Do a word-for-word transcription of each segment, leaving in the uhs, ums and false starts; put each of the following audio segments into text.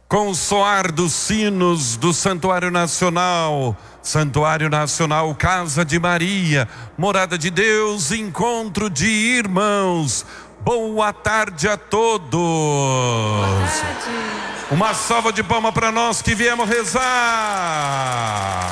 Com o soar dos sinos do Santuário Nacional, Santuário Nacional Casa de Maria, Morada de Deus, encontro de irmãos. Boa tarde a todos. Boa tarde. Uma salva de palmas para nós que viemos rezar.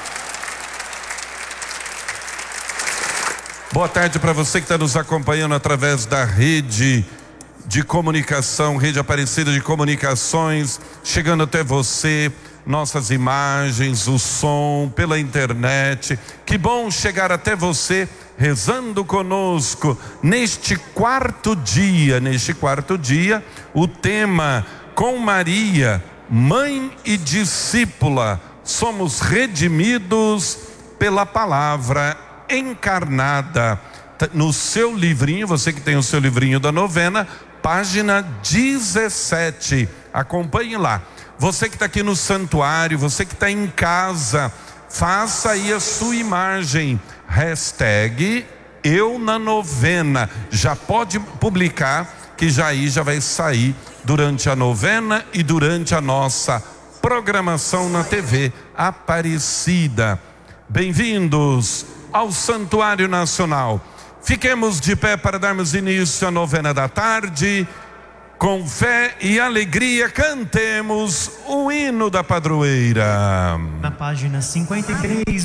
Boa tarde para você que está nos acompanhando através da rede de comunicação, Rede Aparecida de Comunicações, chegando até você, nossas imagens, o som, pela internet. Que bom chegar até você, rezando conosco, neste quarto dia, neste quarto dia, o tema com Maria, mãe e discípula, somos redimidos pela palavra encarnada. No seu livrinho, você que tem o seu livrinho da novena, página dezessete, acompanhe lá. Você que está aqui no santuário, você que está em casa, faça aí a sua imagem, hashtag eu na novena, já pode publicar, que já aí já vai sair durante a novena e durante a nossa programação na T V Aparecida. Bem-vindos ao Santuário Nacional. Fiquemos de pé para darmos início à novena da tarde. Com fé e alegria, cantemos o hino da padroeira. Na página cinquenta e três.